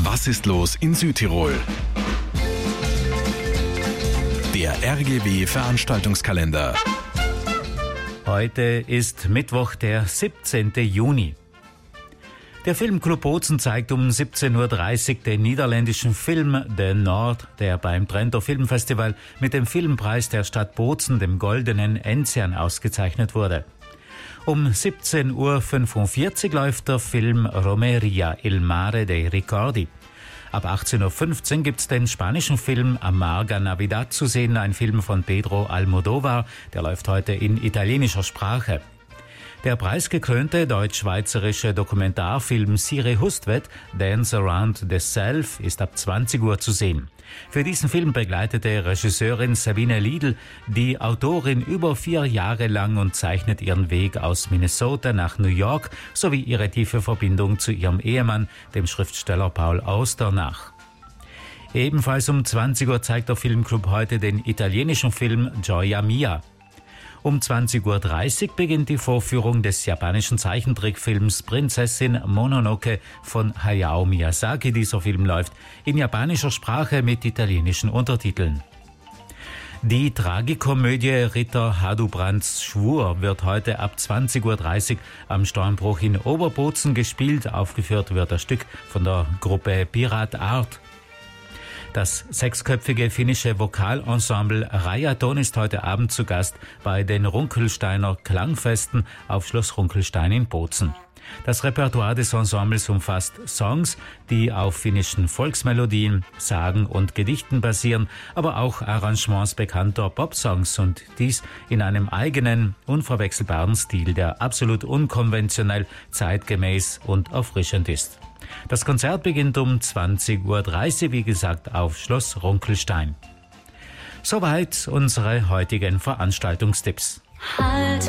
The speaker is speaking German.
Was ist los in Südtirol? Der RGW Veranstaltungskalender. Heute ist Mittwoch, der 17. Juni. Der Filmclub Bozen zeigt um 17.30 Uhr den niederländischen Film De Nord, der beim Trento Filmfestival mit dem Filmpreis der Stadt Bozen, dem Goldenen Enzian, ausgezeichnet wurde. Um 17.45 Uhr läuft der Film Romeria, Il Mare dei Ricordi. Ab 18.15 Uhr gibt's den spanischen Film Amarga Navidad zu sehen, ein Film von Pedro Almodóvar, der läuft heute in italienischer Sprache. Der preisgekrönte deutsch-schweizerische Dokumentarfilm Siri Hustvedt, Dance Around the Self, ist ab 20 Uhr zu sehen. Für diesen Film begleitete Regisseurin Sabine Liedl die Autorin über 4 Jahre lang und zeichnet ihren Weg aus Minnesota nach New York sowie ihre tiefe Verbindung zu ihrem Ehemann, dem Schriftsteller Paul Auster, nach. Ebenfalls um 20 Uhr zeigt der Filmclub heute den italienischen Film Gioia Mia. Um 20.30 Uhr beginnt die Vorführung des japanischen Zeichentrickfilms Prinzessin Mononoke von Hayao Miyazaki. Dieser Film läuft in japanischer Sprache mit italienischen Untertiteln. Die Tragikomödie Ritter Hadubrands Schwur wird heute ab 20.30 Uhr am Stormbruch in Oberbozen gespielt. Aufgeführt wird das Stück von der Gruppe Pirat Art. Das 6-köpfige finnische Vokalensemble Rajaton ist heute Abend zu Gast bei den Runkelsteiner Klangfesten auf Schloss Runkelstein in Bozen. Das Repertoire des Ensembles umfasst Songs, die auf finnischen Volksmelodien, Sagen und Gedichten basieren, aber auch Arrangements bekannter Popsongs, und dies in einem eigenen, unverwechselbaren Stil, der absolut unkonventionell, zeitgemäß und erfrischend ist. Das Konzert beginnt um 20.30 Uhr, wie gesagt, auf Schloss Runkelstein. Soweit unsere heutigen Veranstaltungstipps. Halt